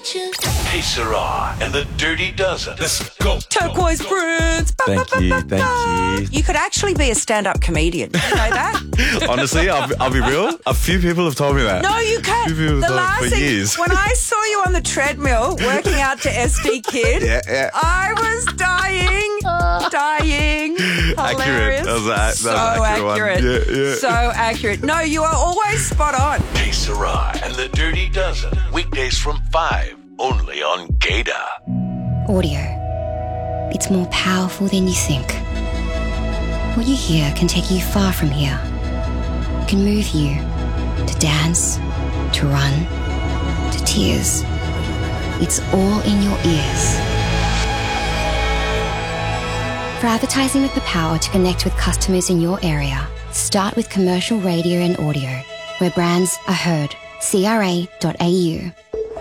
Hey, Sarah and the Dirty Dozen. Let's go. Turquoise Prince. Thank you. You could actually be a stand-up comedian. You know that? Honestly, I'll be real. A few people have told me that. No, you can't. A few people The have told last me for thing, years. when I saw you on the treadmill working out to SD Kid, Yeah. I was dying. Hilarious. That was an so accurate one. Yeah. So accurate. No, you are always spot on. Hey, Sarah and the Dirty Dozen. Weekdays from 5, only on Gator. Audio. It's more powerful than you think. What you hear can take you far from here. It can move you to dance, to run, to tears. It's all in your ears. For advertising with the power to connect with customers in your area, start with commercial radio and audio, where brands are heard. CRA.au.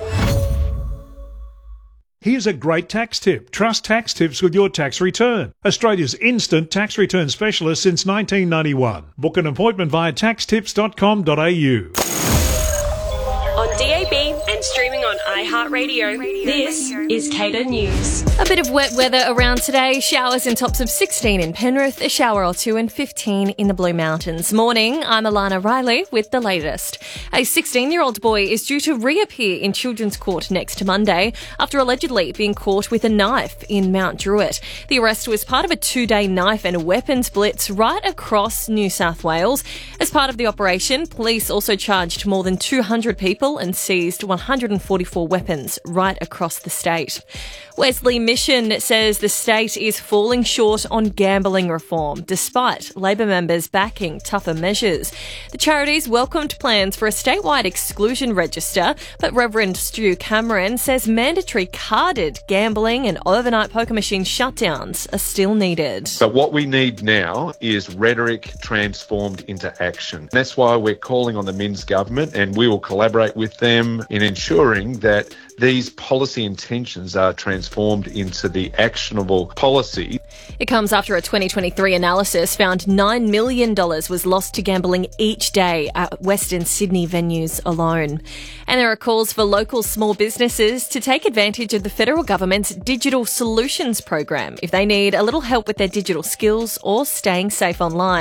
Here's a great tax tip. Trust tax tips with your tax return. Australia's instant tax return specialist since 1991. Book an appointment via taxtips.com.au. On DAB and streaming on iHeartRadio, this is Cater News. A bit of wet weather around today. Showers in tops of 16 in Penrith, a shower or two in 15 in the Blue Mountains. Morning, I'm Alana Riley with the latest. A 16-year-old boy is due to reappear in Children's Court next Monday after allegedly being caught with a knife in Mount Druitt. The arrest was part of a 2-day knife and weapons blitz right across New South Wales. As part of the operation, police also charged more than 200 people and seized 144 weapons right across the state. Wesley Mission says the state is falling short on gambling reform, despite Labor members backing tougher measures. The charities welcomed plans for a statewide exclusion register, but Reverend Stu Cameron says mandatory carded gambling and overnight poker machine shutdowns are still needed. But what we need now is rhetoric transformed into action. That's why we're calling on the Minns government, and we will collaborate with them in ensuring that these policy intentions are transformed into the actionable policy. It comes after a 2023 analysis found $9 million was lost to gambling each day at Western Sydney venues alone. And there are calls for local small businesses to take advantage of the federal government's Digital Solutions program if they need a little help with their digital skills or staying safe online.